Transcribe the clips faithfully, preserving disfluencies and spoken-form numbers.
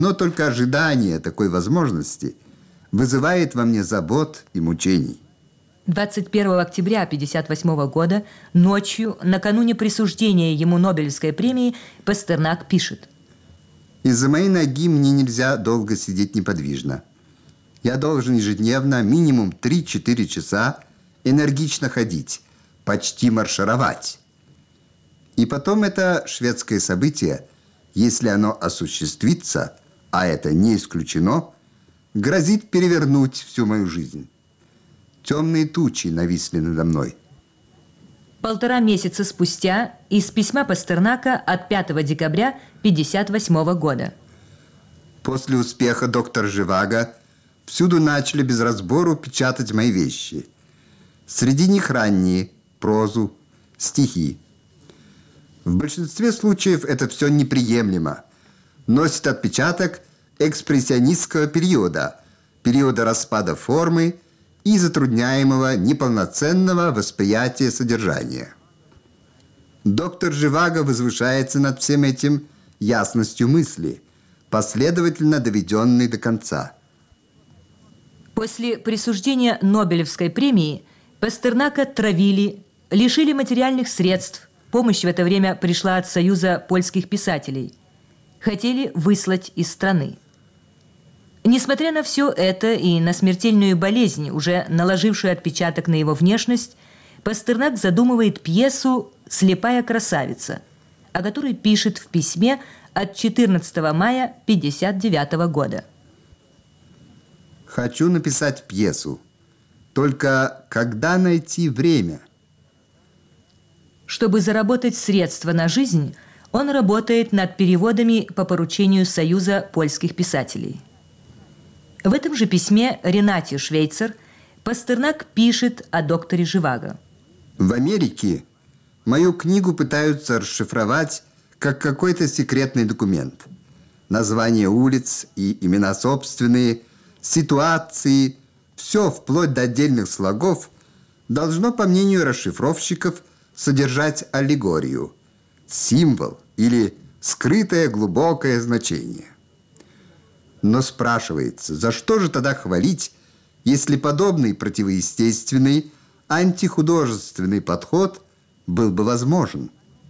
Но только ожидание такой возможности вызывает во мне забот и мучений. двадцать первого октября тысяча девятьсот пятьдесят восьмого года ночью, накануне присуждения ему Нобелевской премии, Пастернак пишет: «Из-за моей ноги мне нельзя долго сидеть неподвижно. Я должен ежедневно минимум три-четыре часа энергично ходить, почти маршировать. И потом это шведское событие, если оно осуществится, а это не исключено, грозит перевернуть всю мою жизнь. Темные тучи нависли надо мной». Полтора месяца спустя из письма Пастернака от пятого декабря тысяча девятьсот пятьдесят восьмого года. «После успеха доктора Живаго всюду начали без разбору печатать мои вещи. Среди них ранние, прозу, стихи. В большинстве случаев это все неприемлемо. Носит отпечаток экспрессионистского периода, периода распада формы и затрудняемого неполноценного восприятия содержания. Доктор Живаго возвышается над всем этим ясностью мысли, последовательно доведенной до конца». После присуждения Нобелевской премии Пастернака травили, лишили материальных средств. Помощь в это время пришла от Союза польских писателей. Хотели выслать из страны. Несмотря на все это и на смертельную болезнь, уже наложившую отпечаток на его внешность, Пастернак задумывает пьесу «Слепая красавица», о которой пишет в письме от четырнадцатого мая тысяча девятьсот пятьдесят девятого года. «Хочу написать пьесу. Только когда найти время?» Чтобы заработать средства на жизнь, он работает над переводами по поручению Союза польских писателей. В этом же письме Ренате Швейцер Пастернак пишет о докторе Живаго. «В Америке мою книгу пытаются расшифровать как какой-то секретный документ. Названия улиц и имена собственные, ситуации, все вплоть до отдельных слогов должно, по мнению расшифровщиков, содержать аллегорию, символ или скрытое глубокое значение. Но спрашивается, за что же тогда хвалить, если подобный противоестественный, антихудожественный подход был бы возможен?»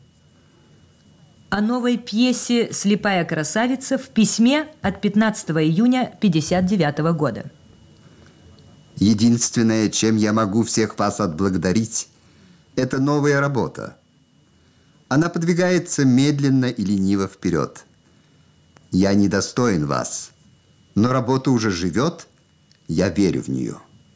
О новой пьесе «Слепая красавица» в письме от пятнадцатого июня тысяча девятьсот пятьдесят девятого года. «Единственное, чем я могу всех вас отблагодарить, это новая работа. Она подвигается медленно и лениво вперед. Я недостоин вас, но работа уже живет, я верю в нее».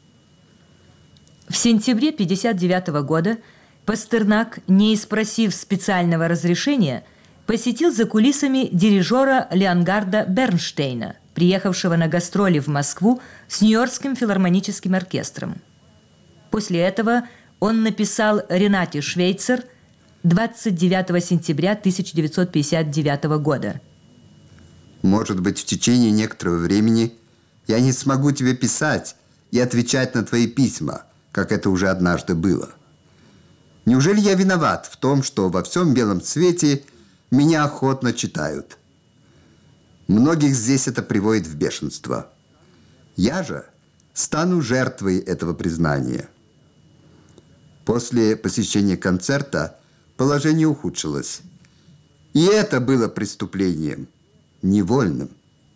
В сентябре тысяча девятьсот пятьдесят девятого года Пастернак, не спросив специального разрешения, посетил за кулисами дирижера Леонгарда Бернштейна, приехавшего на гастроли в Москву с Нью-Йоркским филармоническим оркестром. После этого он написал Ренате Швейцер двадцать девятого сентября тысяча девятьсот пятьдесят девятого года. «Может быть, в течение некоторого времени я не смогу тебе писать и отвечать на твои письма, как это уже однажды было. Неужели я виноват в том, что во всем белом свете меня охотно читают? Многих здесь это приводит в бешенство. Я же стану жертвой этого признания». После посещения концерта положение ухудшилось. И это было преступлением, невольным.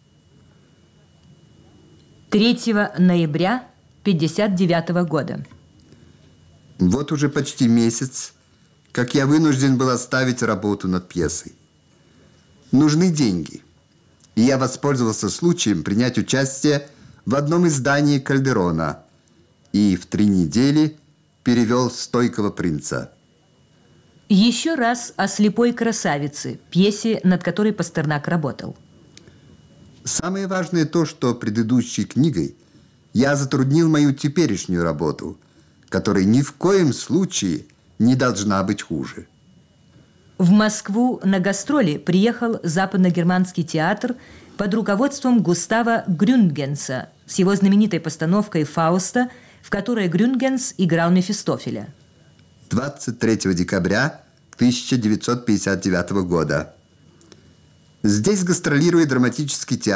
третьего ноября тысяча девятьсот пятьдесят девятого года. Вот уже почти месяц, как я вынужден был оставить работу над пьесой. Нужны деньги. И я воспользовался случаем принять участие в одном издании Кальдерона и в три недели перевел «Стойкого принца». Еще раз о «Слепой красавице», пьесе, над которой Пастернак работал. Самое важное то, что предыдущей книгой я затруднил мою теперешнюю работу, которая ни в коем случае не должна быть хуже. В Москву на гастроли приехал западногерманский театр под руководством Густава Грюндгенса с его знаменитой постановкой «Фауста», в которой Грюндгенс играл Мефистофеля. двадцать третьего декабря тысяча девятьсот пятьдесят девятого года. Здесь гастролирует драматический театр